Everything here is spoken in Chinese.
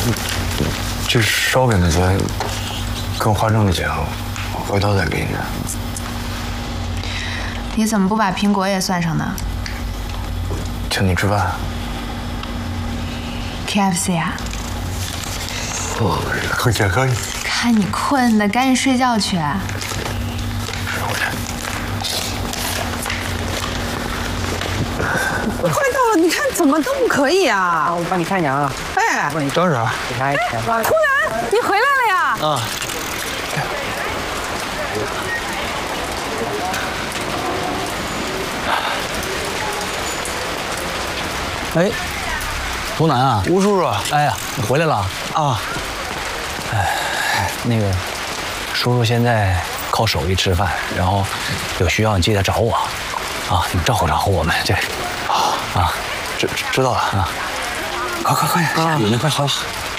这烧饼的钱跟花生的钱，我回头再给你。 你怎么不把苹果也算上呢？ 请你吃饭。 KFC 啊？ 也可以。 看你困的，赶紧睡觉去。 快到了，你看怎么都不可以啊！ 我帮你看一下啊。 哎， 你等会儿。 给他一天。 突然你回来了呀？ 啊。 哎，图南啊， 吴叔叔， 哎呀，你回来了啊！ 哎，那个，叔叔现在靠手艺吃饭，然后有需要你记得找我，啊，你照顾照顾我们这，啊， 知道了啊！快， 啊， 你们快好。